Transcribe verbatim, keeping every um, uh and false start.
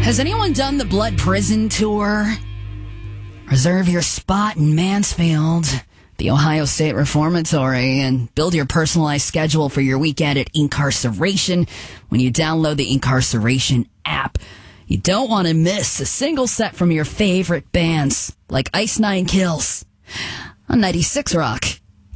Has anyone done the Blood Prison Tour? Reserve your spot in Mansfield, the Ohio State Reformatory, and build your personalized schedule for your weekend at Incarceration when you download the Incarceration app. You don't want to miss a single set from your favorite bands, like Ice Nine Kills on ninety-six Rock.